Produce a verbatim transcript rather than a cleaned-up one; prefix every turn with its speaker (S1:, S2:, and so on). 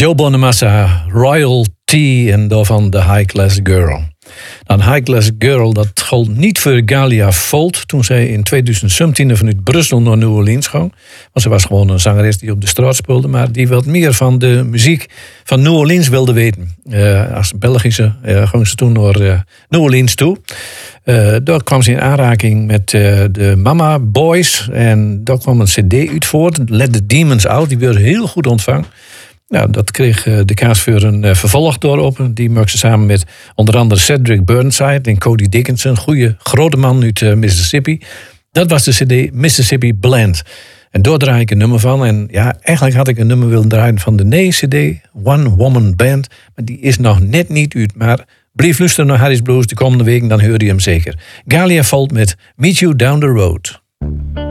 S1: Joe Bonamassa, Royalty en daarvan The High Class Girl. Nou, een High Class Girl, dat gold niet voor Galia Folt toen zij in tweeduizend zeventien vanuit Brussel naar New Orleans ging. Want ze was gewoon een zangeres die op de straat speelde, maar die wat meer van de muziek van New Orleans wilde weten. Uh, als Belgische uh, ging ze toen naar uh, New Orleans toe. Uh, daar kwam ze in aanraking met uh, de Mama Boys en daar kwam een cd uit voort, Let the Demons Out, die werd heel goed ontvangen. Nou, dat kreeg uh, de kaas voor een uh, vervolg doorop. Die maakte ze samen met onder andere Cedric Burnside en Cody Dickinson. Goede grote man uit uh, Mississippi. Dat was de cd Mississippi Blend. En daar draai ik een nummer van. En ja, eigenlijk had ik een nummer willen draaien van de nee-cd, One Woman Band. Maar die is nog net niet uit. Maar blijf luisteren naar Harris Blues de komende weken, dan hoor je hem zeker. Galia Folt met Meet You Down the Road.